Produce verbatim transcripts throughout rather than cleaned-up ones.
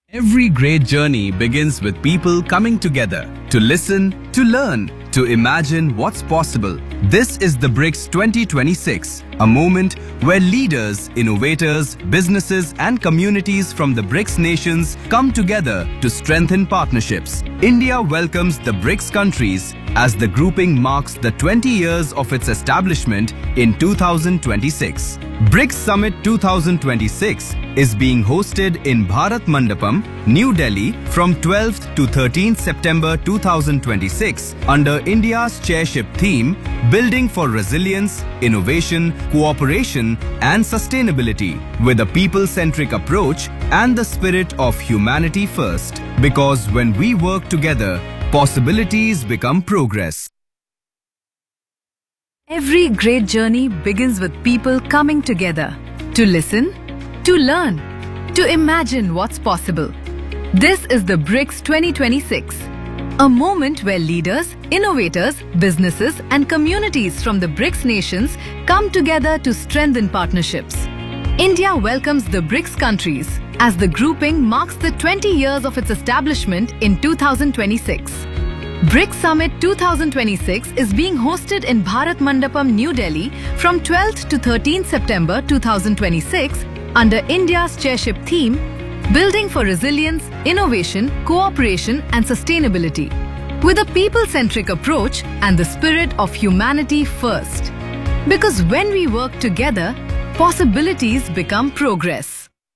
Every great journey begins with people coming together to listen, to learn, to imagine what's possible. This is the BRICS twenty twenty-six, a moment where leaders, innovators, businesses and communities from the BRICS nations come together to strengthen partnerships. India welcomes the BRICS countries as the grouping marks the twenty years of its establishment in two thousand twenty-six. BRICS Summit two thousand twenty-six is being hosted in Bharat Mandapam, New Delhi from twelfth to thirteenth September two thousand twenty-six under India's chairship theme Building for Resilience, Innovation, Cooperation and Sustainability with a people-centric approach and the spirit of humanity first. Because when we work together, possibilities become progress. Every great journey begins with people coming together to listen, to learn, to imagine what's possible. This is the BRICS twenty twenty-six, a moment where leaders, innovators, businesses and communities from the BRICS nations come together to strengthen partnerships. India welcomes the BRICS countries as the grouping marks the twenty years of its establishment in two thousand twenty-six. BRICS Summit two thousand twenty-six is being hosted in Bharat Mandapam, New Delhi from twelfth to thirteenth September two thousand twenty-six under India's chairship theme Building for Resilience, Innovation, Cooperation and Sustainability with a people-centric approach and the spirit of humanity first. Because when we work together, possibilities become progress.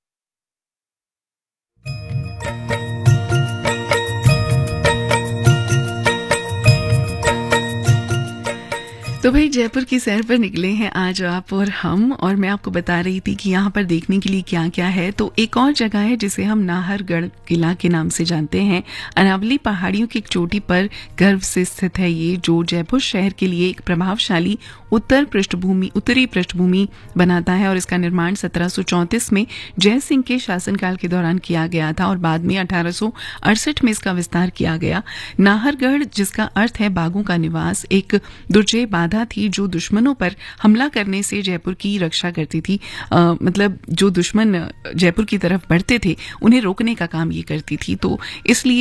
तो भाई जयपुर की सैर पर निकले हैं आज आप और हम, और मैं आपको बता रही थी कि यहाँ पर देखने के लिए क्या क्या है। तो एक और जगह है जिसे हम नाहरगढ़ किला के नाम से जानते हैं। अरावली पहाड़ियों की एक चोटी पर गर्व से स्थित है ये, जो जयपुर शहर के लिए एक प्रभावशाली उत्तर पृष्ठभूमि उत्तरी पृष्ठभूमि बनाता है। और इसका निर्माण सत्रह सौ चौंतीस में जय सिंह के शासनकाल के दौरान किया गया था और बाद में अठारह सौ अड़सठ में इसका विस्तार किया गया। नाहरगढ़, जिसका अर्थ है बाघों का निवास, एक दुर्जय बाधा थी जो दुश्मनों पर हमला करने से जयपुर की रक्षा करती थी। आ, मतलब जो दुश्मन जयपुर की तरफ बढ़ते थे उन्हें रोकने का काम ये करती थी। तो इसलिए